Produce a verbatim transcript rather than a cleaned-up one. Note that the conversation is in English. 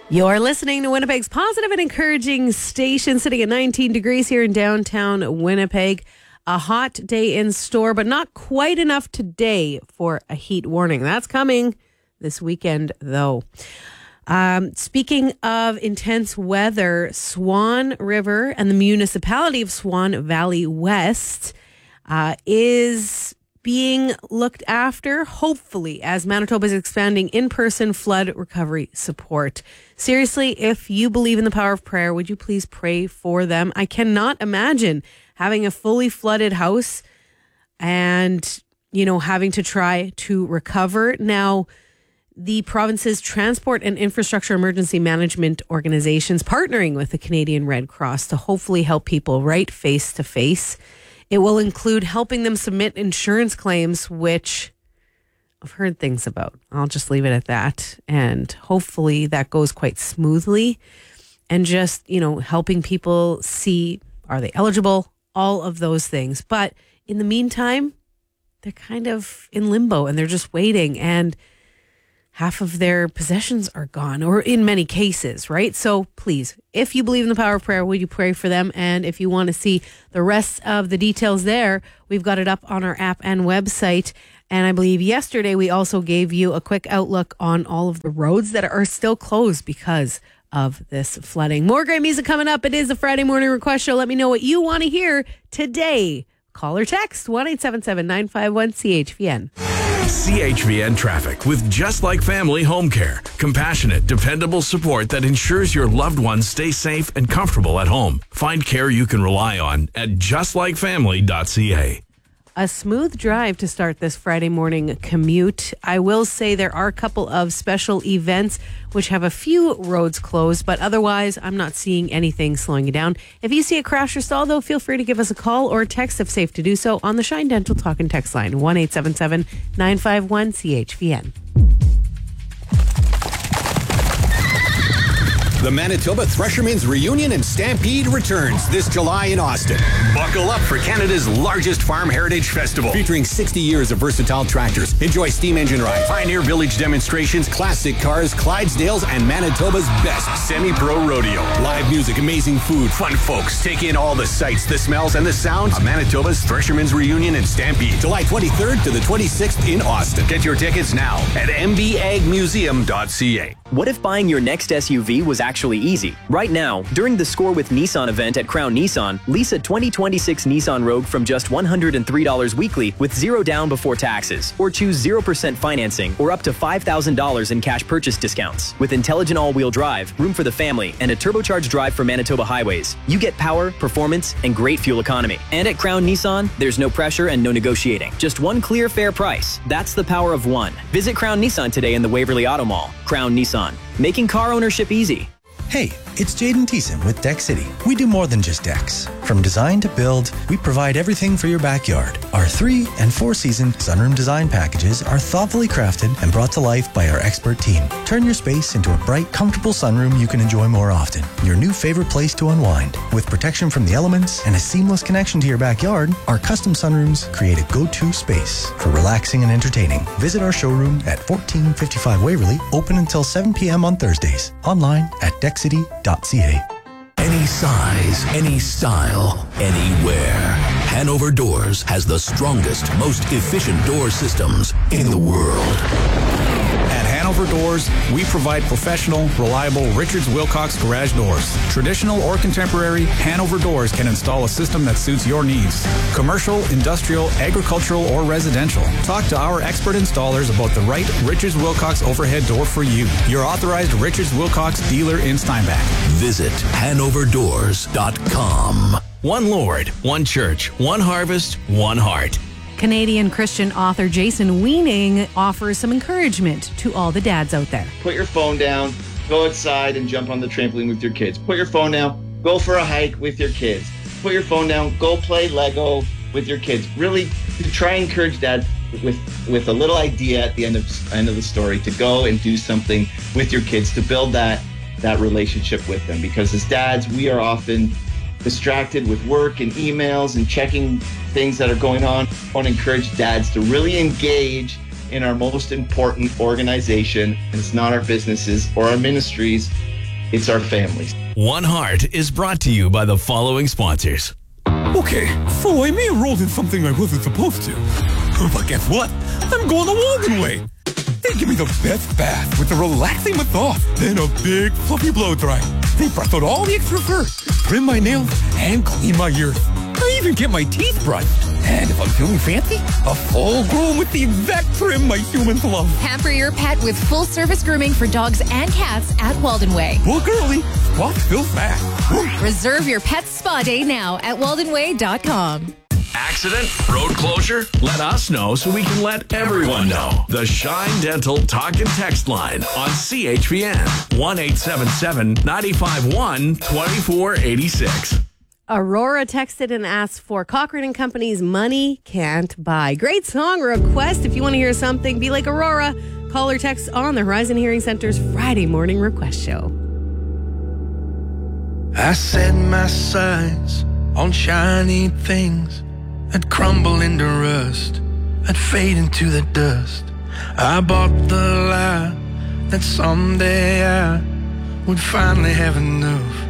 You're listening to Winnipeg's positive and encouraging station, sitting at nineteen degrees here in downtown Winnipeg. A hot day in store, but not quite enough today for a heat warning. That's coming this weekend, though. Um, speaking of intense weather, Swan River and the municipality of Swan Valley West uh, is being looked after, hopefully, as Manitoba is expanding in-person flood recovery support. Seriously, if you believe in the power of prayer, would you please pray for them? I cannot imagine having a fully flooded house and, you know, having to try to recover. Now, the province's Transport and Infrastructure Emergency Management organizations partnering with the Canadian Red Cross to hopefully help people right face to face. It will include helping them submit insurance claims, which I've heard things about. I'll just leave it at that. And hopefully that goes quite smoothly. And just, you know, helping people see, are they eligible? All of those things. But in the meantime, they're kind of in limbo and they're just waiting. And half of their possessions are gone, or in many cases, right? So please, if you believe in the power of prayer, will you pray for them? And if you want to see the rest of the details there, we've got it up on our app and website. And I believe yesterday we also gave you a quick outlook on all of the roads that are still closed because of this flooding. More great music coming up. It is a Friday morning request show. Let me know what you want to hear today. Call or text one eight seven seven, nine five one, C H V N. C H V N Traffic with Just Like Family Home Care. Compassionate, dependable support that ensures your loved ones stay safe and comfortable at home. Find care you can rely on at just like family dot c a. A smooth drive to start this Friday morning commute. I will say there are a couple of special events which have a few roads closed, but otherwise I'm not seeing anything slowing you down. If you see a crash or stall, though, feel free to give us a call or text if safe to do so on the Shine Dental Talk and Text line, one eight seven seven, nine five one, C H V N. The Manitoba Threshermen's Reunion and Stampede returns this July in Austin. Buckle up for Canada's largest farm heritage festival, featuring sixty years of versatile tractors. Enjoy steam engine rides, Pioneer Village demonstrations, classic cars, Clydesdales, and Manitoba's best semi-pro rodeo. Live music, amazing food, fun folks. Take in all the sights, the smells, and the sounds of Manitoba's Threshermen's Reunion and Stampede, July twenty-third to the twenty-sixth in Austin. Get your tickets now at m b ag museum dot c a. What if buying your next S U V was actually easy? Right now, during the Score with Nissan event at Crown Nissan, lease a twenty twenty-six Nissan Rogue from just one hundred three dollars weekly with zero down before taxes. Or choose zero percent financing or up to five thousand dollars in cash purchase discounts. With intelligent all-wheel drive, room for the family, and a turbocharged drive for Manitoba highways, you get power, performance, and great fuel economy. And at Crown Nissan, there's no pressure and no negotiating. Just one clear, fair price. That's the power of one. Visit Crown Nissan today in the Waverly Auto Mall. Crown Nissan, making car ownership easy. Hey, it's Jaden Thiessen with Deck City. We do more than just decks. From design to build, we provide everything for your backyard. Our three and four season sunroom design packages are thoughtfully crafted and brought to life by our expert team. Turn your space into a bright, comfortable sunroom you can enjoy more often. Your new favorite place to unwind. With protection from the elements and a seamless connection to your backyard, our custom sunrooms create a go-to space for relaxing and entertaining. Visit our showroom at fourteen fifty-five Waverly, open until seven p.m. on Thursdays. Online at deck city dot c a. Any size, any style, anywhere. Hanover Doors has the strongest, most efficient door systems in the world. At Hanover Doors, we provide professional, reliable Richards Wilcox garage doors. Traditional or contemporary, Hanover Doors can install a system that suits your needs. Commercial, industrial, agricultural, or residential. Talk to our expert installers about the right Richards Wilcox overhead door for you. Your authorized Richards Wilcox dealer in Steinbach. Visit hanover doors dot com. One Lord, one church, one harvest, one heart. Canadian Christian author Jason Weening offers some encouragement to all the dads out there. Put your phone down, go outside and jump on the trampoline with your kids. Put your phone down, go for a hike with your kids. Put your phone down, go play Lego with your kids. Really try and encourage dad with with a little idea at the end of end of the story to go and do something with your kids to build that that relationship with them. Because as dads, we are often distracted with work and emails and checking things that are going on. I want to encourage dads to really engage in our most important organization. And it's not our businesses or our ministries. It's our families. One Heart is brought to you by the following sponsors. Okay, so I may have rolled in something I wasn't supposed to. But guess what? I'm going to Walden Way. They give me the best bath with a relaxing massage, then a big fluffy blow dry. They brush out all the extra fur, trim my nails, and clean my ears. I even get my teeth brushed. And if I'm feeling fancy, a full groom with the exact trim my humans love. Pamper your pet with full-service grooming for dogs and cats at Walden Way. Book early, spots fill fast. Reserve your pet's spa day now at walden way dot com. Accident? Road closure? Let us know so we can let everyone know. The Shine Dental Talk and Text line on C H V N. one eight seven seven, nine five one, two four eight six. Aurora texted and asked for Cochrane and Company's Money Can't Buy. Great song request. If you want to hear something, be like Aurora. Call or text on the Horizon Hearing Center's Friday morning request show. I set my sights on shiny things that crumble into rust, that fade into the dust. I bought the lie that someday I would finally have enough.